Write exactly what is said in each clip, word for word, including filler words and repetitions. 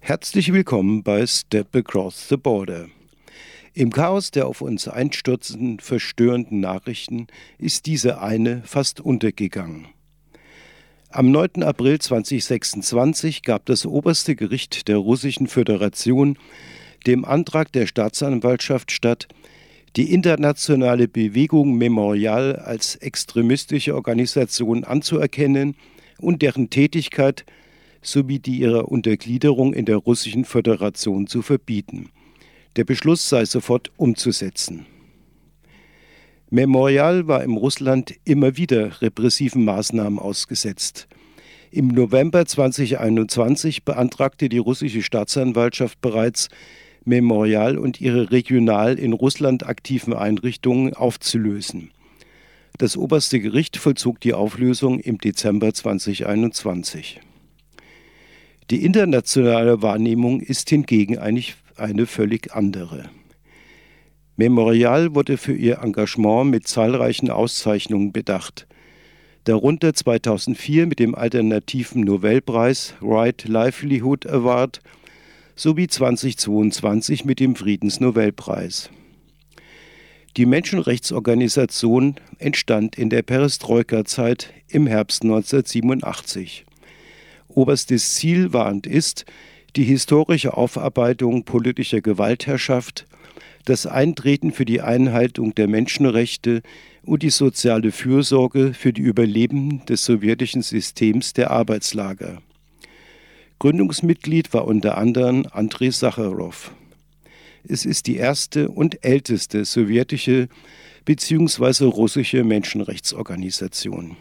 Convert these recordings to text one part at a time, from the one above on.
Herzlich willkommen bei Step Across the Border. Im Chaos der auf uns einstürzenden, verstörenden Nachrichten ist diese eine fast untergegangen. Am neunten April zweitausendsechsundzwanzig gab das oberste Gericht der Russischen Föderation dem Antrag der Staatsanwaltschaft statt, die internationale Bewegung Memorial als extremistische Organisation anzuerkennen und deren Tätigkeit sowie die ihrer Untergliederung in der Russischen Föderation zu verbieten. Der Beschluss sei sofort umzusetzen. Memorial war in Russland immer wieder repressiven Maßnahmen ausgesetzt. Im November zweitausendeinundzwanzig beantragte die russische Staatsanwaltschaft bereits, Memorial und ihre regional in Russland aktiven Einrichtungen aufzulösen. Das oberste Gericht vollzog die Auflösung im Dezember zweitausendeinundzwanzig. Die internationale Wahrnehmung ist hingegen eigentlich eine völlig andere. Memorial wurde für ihr Engagement mit zahlreichen Auszeichnungen bedacht, darunter zweitausendvier mit dem alternativen Nobelpreis Right Livelihood Award sowie zweitausendzweiundzwanzig mit dem Friedensnobelpreis. Die Menschenrechtsorganisation entstand in der Perestroika-Zeit im Herbst neunzehnhundertsiebenundachtzig. Oberstes Ziel war und ist die historische Aufarbeitung politischer Gewaltherrschaft, das Eintreten für die Einhaltung der Menschenrechte und die soziale Fürsorge für die Überlebenden des sowjetischen Systems der Arbeitslager. Gründungsmitglied war unter anderem Andrei Sacharow. Es ist die erste und älteste sowjetische bzw. russische Menschenrechtsorganisation.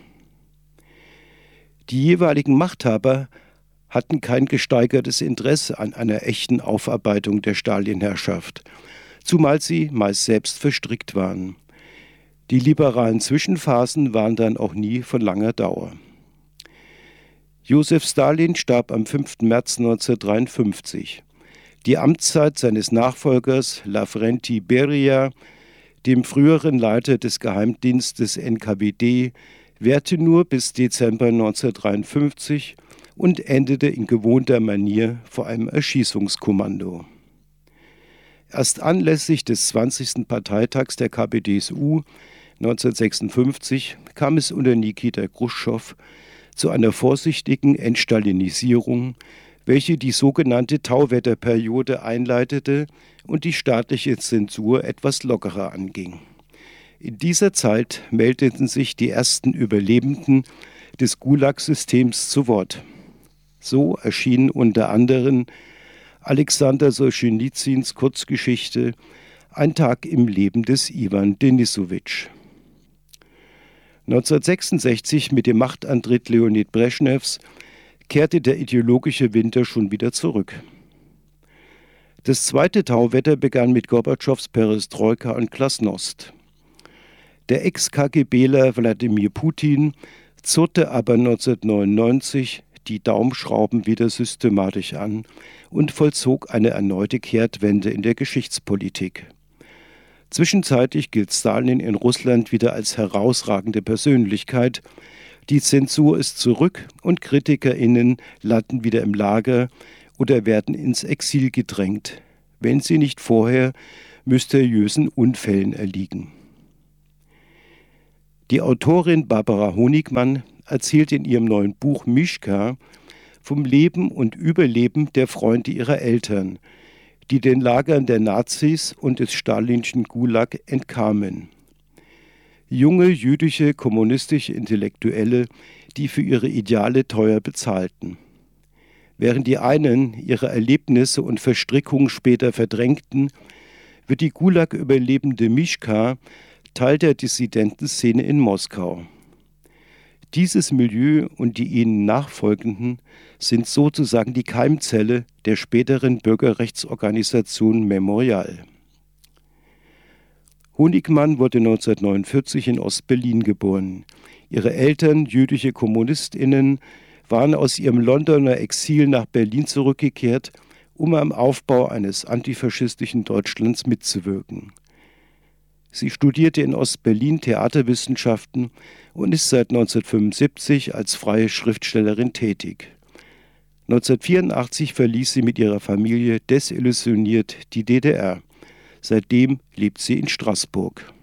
Die jeweiligen Machthaber hatten kein gesteigertes Interesse an einer echten Aufarbeitung der Stalinherrschaft, zumal sie meist selbst verstrickt waren. Die liberalen Zwischenphasen waren dann auch nie von langer Dauer. Josef Stalin starb am fünften März neunzehnhundertdreiundfünfzig. Die Amtszeit seines Nachfolgers Lawrenti Beria, dem früheren Leiter des Geheimdienstes N K W D, währte nur bis Dezember neunzehnhundertdreiundfünfzig und endete in gewohnter Manier vor einem Erschießungskommando. Erst anlässlich des zwanzigsten Parteitags der K P D S U neunzehnhundertsechsundfünfzig kam es unter Nikita Chruschtschow zu einer vorsichtigen Entstalinisierung, welche die sogenannte Tauwetterperiode einleitete und die staatliche Zensur etwas lockerer anging. In dieser Zeit meldeten sich die ersten Überlebenden des Gulag-Systems zu Wort. So erschien unter anderem Alexander Solschenitsyns Kurzgeschichte Ein Tag im Leben des Iwan Denisowitsch. neunzehnhundertsechsundsechzig mit dem Machtantritt Leonid Breschnews kehrte der ideologische Winter schon wieder zurück. Das zweite Tauwetter begann mit Gorbatschows Perestroika und Glasnost. Der Ex-KGBler Wladimir Putin zurrte aber neunzehnhundertneunundneunzig die Daumenschrauben wieder systematisch an und vollzog eine erneute Kehrtwende in der Geschichtspolitik. Zwischenzeitlich gilt Stalin in Russland wieder als herausragende Persönlichkeit. Die Zensur ist zurück und KritikerInnen landen wieder im Lager oder werden ins Exil gedrängt, wenn sie nicht vorher mysteriösen Unfällen erliegen. Die Autorin Barbara Honigmann erzählt in ihrem neuen Buch Mischka vom Leben und Überleben der Freunde ihrer Eltern, die den Lagern der Nazis und des stalinschen Gulag entkamen. Junge jüdische kommunistische Intellektuelle, die für ihre Ideale teuer bezahlten. Während die einen ihre Erlebnisse und Verstrickungen später verdrängten, wird die Gulag-überlebende Mischka Teil der Dissidentenszene in Moskau. Dieses Milieu und die ihnen nachfolgenden sind sozusagen die Keimzelle der späteren Bürgerrechtsorganisation Memorial. Honigmann wurde neunzehnhundertneunundvierzig in Ost-Berlin geboren. Ihre Eltern, jüdische KommunistInnen, waren aus ihrem Londoner Exil nach Berlin zurückgekehrt, um am Aufbau eines antifaschistischen Deutschlands mitzuwirken. Sie studierte in Ost-Berlin Theaterwissenschaften und ist seit neunzehnhundertfünfundsiebzig als freie Schriftstellerin tätig. neunzehnhundertvierundachtzig verließ sie mit ihrer Familie desillusioniert die D D R. Seitdem lebt sie in Straßburg.